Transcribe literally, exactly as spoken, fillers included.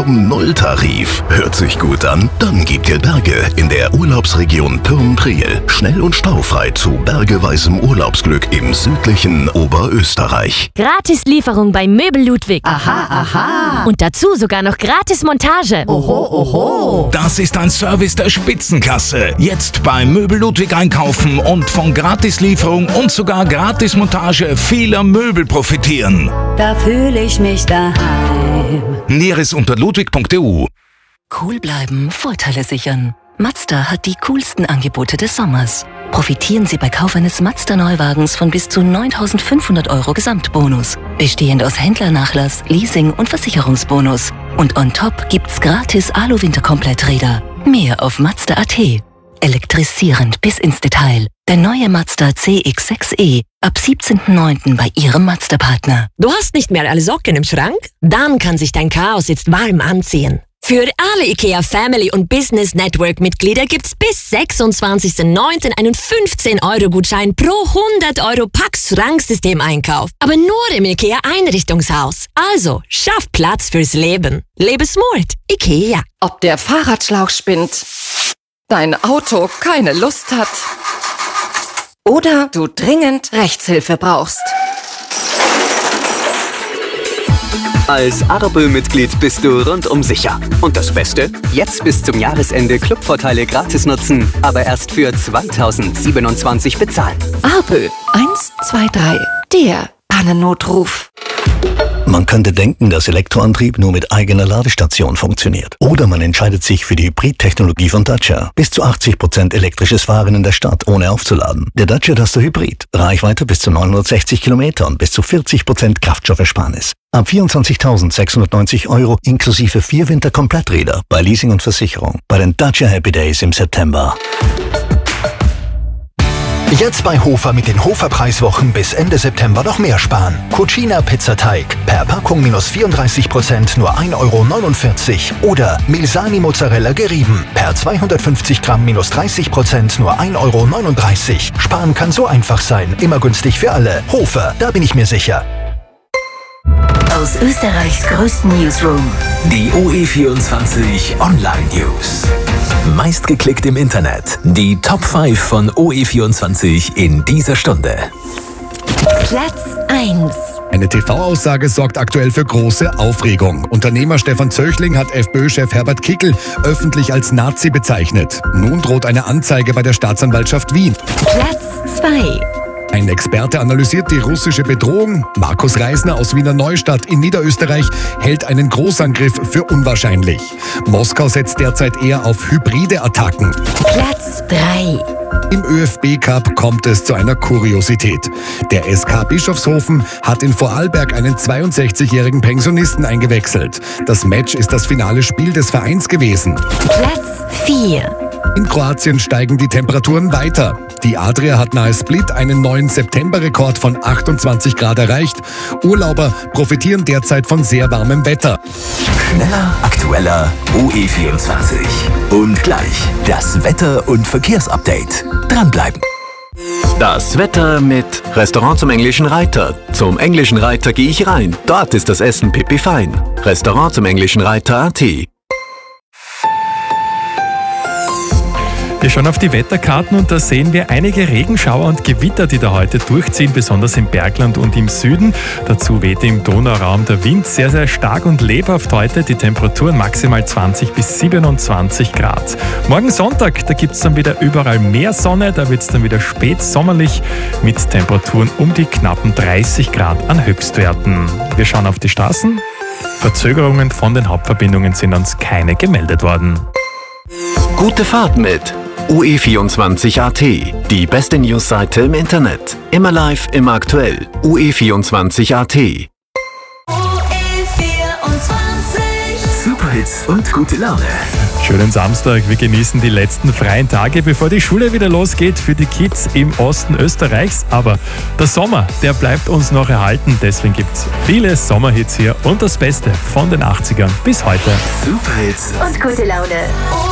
zum Nulltarif. Hört sich gut an? Dann gibt ihr Berge in der Urlaubsregion Pirn-Priel. Schnell und staufrei zu bergeweisem Urlaubsglück im südlichen Oberösterreich. Gratislieferung bei Möbel Ludwig. Aha, aha. Und dazu sogar noch gratis Montage. Oho, oho. Das ist ein Service der Spitzenklasse. Jetzt bei Möbel Ludwig einkaufen und von Gratislieferung und sogar Gratismontage vieler Möbel profitieren. Da fühle ich mich daheim. Näheres unter ludwig punkt e u. Cool bleiben, Vorteile sichern. Mazda hat die coolsten Angebote des Sommers. Profitieren Sie bei Kauf eines Mazda-Neuwagens von bis zu neuntausendfünfhundert Euro Gesamtbonus. Bestehend aus Händlernachlass, Leasing und Versicherungsbonus. Und on top gibt's gratis Alu-Winterkompletträder. Mehr auf Mazda punkt a t. Elektrisierend bis ins Detail. Der neue Mazda C X sechs e. Ab siebzehnten neunten bei Ihrem Mazda-Partner. Du hast nicht mehr alle Socken im Schrank? Dann kann sich dein Chaos jetzt warm anziehen. Für alle IKEA Family und Business Network Mitglieder gibt's bis sechsundzwanzigsten neunten einen fünfzehn Euro Gutschein pro hundert Euro Pax-Schranksystem-Einkauf. Aber nur im IKEA Einrichtungshaus. Also, schaff Platz fürs Leben. Lebe smart. IKEA. Ob der Fahrradschlauch spinnt, dein Auto keine Lust hat oder du dringend Rechtshilfe brauchst. Als Arbel-Mitglied bist du rundum sicher. Und das Beste? Jetzt bis zum Jahresende Clubvorteile gratis nutzen, aber erst für zweitausendsiebenundzwanzig bezahlen. Arbel eins zwei drei, der Pannennotruf. Man könnte denken, dass Elektroantrieb nur mit eigener Ladestation funktioniert. Oder man entscheidet sich für die Hybrid-Technologie von Dacia. Bis zu achtzig Prozent elektrisches Fahren in der Stadt, ohne aufzuladen. Der Dacia Duster Hybrid. Reichweite bis zu neunhundertsechzig Kilometer und bis zu vierzig Prozent Kraftstoffersparnis. Ab vierundzwanzigtausendsechshundertneunzig Euro inklusive vier Winterkompletträder bei Leasing und Versicherung. Bei den Dacia Happy Days im September. Jetzt bei Hofer mit den Hofer-Preiswochen bis Ende September noch mehr sparen. Cucina Pizzateig. Per Packung minus vierunddreißig Prozent nur ein Euro neunundvierzig. Oder Milsani Mozzarella gerieben. Per zweihundertfünfzig Gramm minus dreißig Prozent nur ein Euro neununddreißig. Sparen kann so einfach sein. Immer günstig für alle. Hofer, da bin ich mir sicher. Aus Österreichs größten Newsroom. Die O E vierundzwanzig Online News. Meistgeklickt im Internet. Die Top fünf von O E vierundzwanzig in dieser Stunde. Platz eins. Eine T V-Aussage sorgt aktuell für große Aufregung. Unternehmer Stefan Zöchling hat FPÖ-Chef Herbert Kickl öffentlich als Nazi bezeichnet. Nun droht eine Anzeige bei der Staatsanwaltschaft Wien. Platz zwei. Ein Experte analysiert die russische Bedrohung. Markus Reisner aus Wiener Neustadt in Niederösterreich hält einen Großangriff für unwahrscheinlich. Moskau setzt derzeit eher auf hybride Attacken. Platz drei. Im ÖFB-Cup kommt es zu einer Kuriosität. Der S K Bischofshofen hat in Vorarlberg einen zweiundsechzigjährigen Pensionisten eingewechselt. Das Match ist das finale Spiel des Vereins gewesen. Platz vier. In Kroatien steigen die Temperaturen weiter. Die Adria hat nahe Split einen neuen Septemberrekord von achtundzwanzig Grad erreicht. Urlauber profitieren derzeit von sehr warmem Wetter. Schneller, aktueller, O E vierundzwanzig. Und gleich das Wetter- und Verkehrsupdate. Dranbleiben. Das Wetter mit Restaurant zum Englischen Reiter. Zum Englischen Reiter gehe ich rein. Dort ist das Essen pipi fein. Restaurant zum Englischen Reiter Punkt a t. Wir schauen auf die Wetterkarten und da sehen wir einige Regenschauer und Gewitter, die da heute durchziehen, besonders im Bergland und im Süden. Dazu weht im Donauraum der Wind sehr, sehr stark und lebhaft heute. Die Temperaturen maximal zwanzig bis siebenundzwanzig Grad. Morgen Sonntag, da gibt es dann wieder überall mehr Sonne. Da wird es dann wieder spät sommerlich mit Temperaturen um die knappen dreißig Grad an Höchstwerten. Wir schauen auf die Straßen. Verzögerungen von den Hauptverbindungen sind uns keine gemeldet worden. Gute Fahrt mit O E vierundzwanzig Punkt a t. Die beste Newsseite im Internet. Immer live, immer aktuell. O E vierundzwanzig Punkt a t. Superhits und gute Laune. Schönen Samstag. Wir genießen die letzten freien Tage, bevor die Schule wieder losgeht für die Kids im Osten Österreichs. Aber der Sommer, der bleibt uns noch erhalten. Deswegen gibt es viele Sommerhits hier und das Beste von den achtzigern bis heute. Superhits und gute Laune.